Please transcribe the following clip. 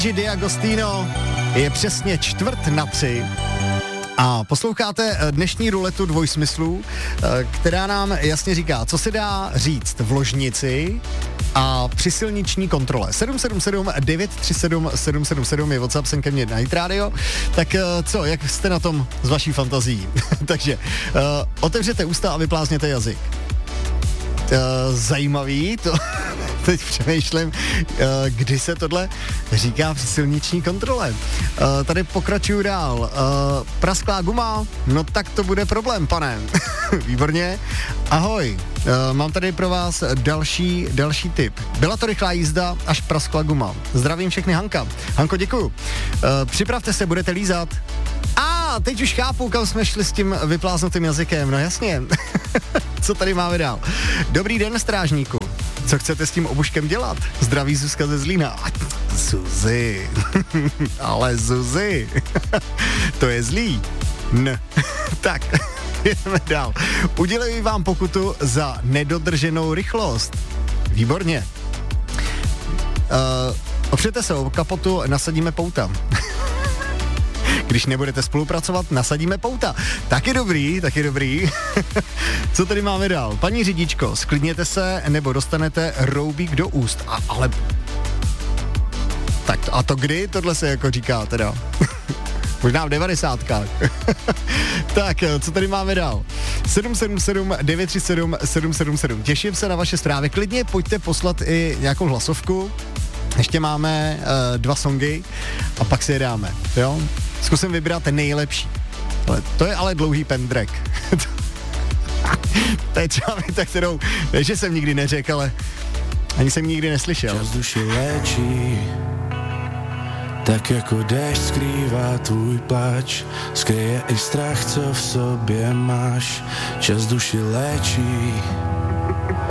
D'Agostino, je přesně 2:45 a posloucháte dnešní ruletu dvojsmyslů, která nám jasně říká, co se dá říct v ložnici a při silniční kontrole. 777 937 777 je WhatsApp sem ke mně na Hit Radio. Tak co, jak jste na tom s vaší fantazií? Takže otevřete ústa a vyplázněte jazyk. Zajímavý, to teď přemýšlím, kdy se tohle říká při silniční kontrole. Tady pokračuju dál. Prasklá guma? No tak to bude problém, pane. Výborně. Ahoj, mám tady pro vás další tip. Byla to rychlá jízda, až praskla guma. Zdravím všechny, Hanka. Hanko, děkuju. Připravte se, budete lízat. Teď už chápu, kam jsme šli s tím vypláznutým jazykem, no jasně. Co tady máme dál? Dobrý den, strážníku. Co chcete s tím obuškem dělat? Zdraví Zuzka ze Zlína. Zuzi. Ale Zuzi. To je zlý. Tak, jdeme dál. Uděluji vám pokutu za nedodrženou rychlost. Výborně. Opřete se o kapotu, nasadíme pouta. Když nebudete spolupracovat, nasadíme pouta. Taky dobrý. Co tady máme dál? Paní řidičko, sklidněte se, nebo dostanete roubík do úst. Ale... Tak a to kdy? Tohle se jako říká teda. Možná v 90kách. Tak, co tady máme dál? 777 937 777. Těším se na vaše zprávy. Klidně pojďte poslat i nějakou hlasovku. Ještě máme 2 songy a pak si je dáme, jo? Zkusím vybrat ten nejlepší. To je ale dlouhý pendrek. To je třeba věta, kterou, že jsem nikdy neřekl, ale ani jsem nikdy neslyšel. Čas duši léčí, tak jako déšť skrývá tvůj pláč, skryje i strach, co v sobě máš. Čas duši léčí,